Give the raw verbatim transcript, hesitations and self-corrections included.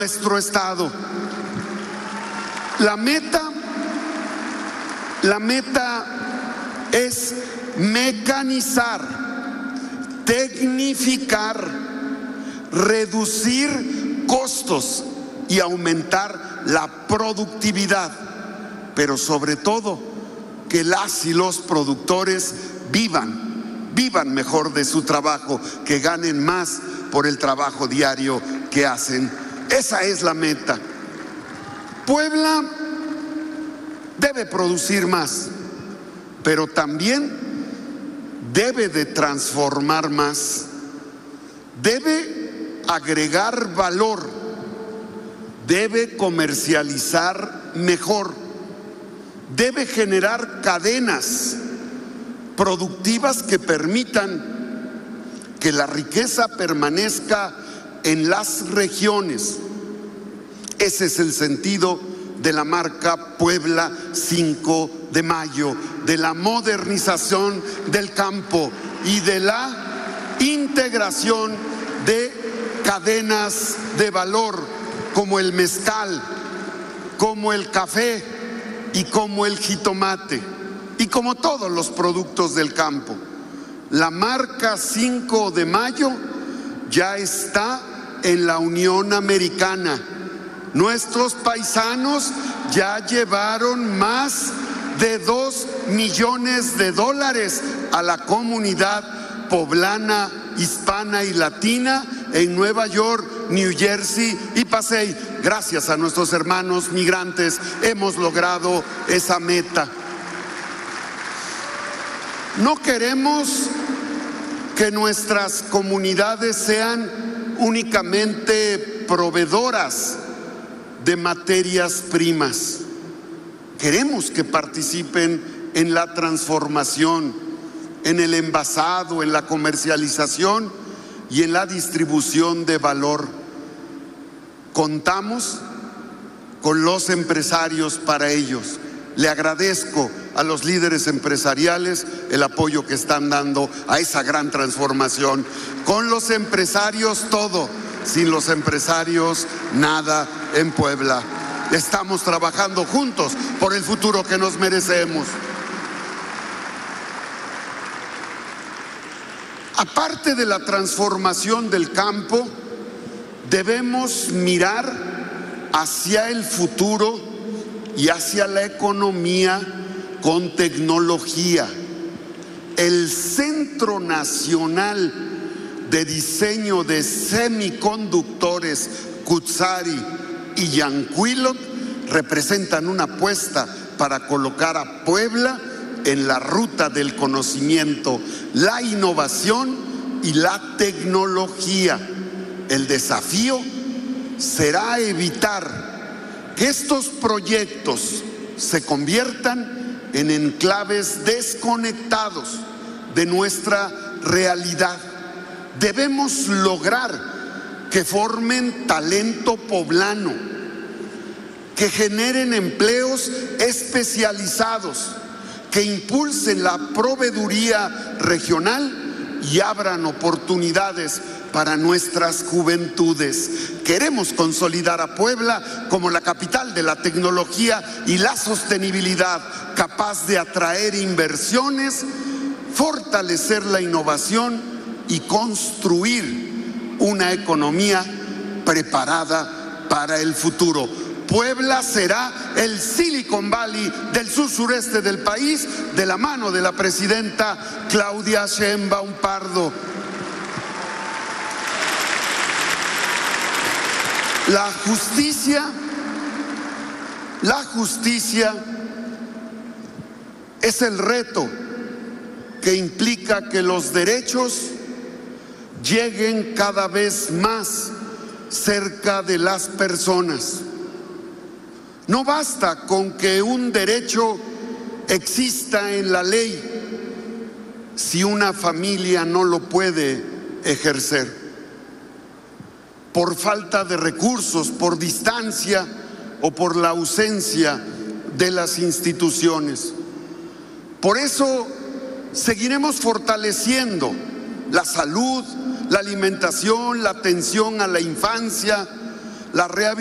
nuestro estado. La meta, la meta es mecanizar, tecnificar, reducir costos y aumentar la productividad, pero sobre todo que las y los productores vivan, vivan mejor de su trabajo, que ganen más por el trabajo diario que hacen. Esa es la meta. Puebla debe producir más, pero también debe de transformar más, debe agregar valor, debe comercializar mejor, debe generar cadenas productivas que permitan que la riqueza permanezca en las regiones. Ese es el sentido de la marca Puebla cinco de mayo, de la modernización del campo y de la integración de cadenas de valor como el mezcal, como el café y como el jitomate y como todos los productos del campo. La marca cinco de mayo ya está en la Unión Americana. Nuestros paisanos ya llevaron más de dos millones de dólares a la comunidad poblana, hispana y latina en Nueva York, New Jersey y Pasay. Gracias a nuestros hermanos migrantes hemos logrado esa meta. No queremos que nuestras comunidades sean únicamente proveedoras de materias primas. Queremos que participen en la transformación, en el envasado, en la comercialización y en la distribución de valor. Contamos con los empresarios para ellos. Le agradezco a los líderes empresariales el apoyo que están dando a esa gran transformación. Con los empresarios todo, sin los empresarios nada en Puebla. Estamos trabajando juntos por el futuro que nos merecemos. Aparte de la transformación del campo, debemos mirar hacia el futuro y hacia la economía con tecnología. El Centro Nacional de Diseño de Semiconductores Cutzari y Yanquillo representan una apuesta para colocar a Puebla en la ruta del conocimiento, la innovación y la tecnología. El desafío será evitar que estos proyectos se conviertan en enclaves desconectados de nuestra realidad. Debemos lograr que formen talento poblano, que generen empleos especializados, que impulsen la proveeduría regional y abran oportunidades para nuestras juventudes. Queremos consolidar a Puebla como la capital de la tecnología y la sostenibilidad, capaz de atraer inversiones, fortalecer la innovación y construir una economía preparada para el futuro. Puebla será el Silicon Valley del sur sureste del país, de la mano de la presidenta Claudia Sheinbaum Pardo. La justicia, la justicia es el reto que implica que los derechos lleguen cada vez más cerca de las personas. No basta con que un derecho exista en la ley si una familia no lo puede ejercer. Por falta de recursos, por distancia o por la ausencia de las instituciones. Por eso seguiremos fortaleciendo la salud, la alimentación, la atención a la infancia, la rehabilitación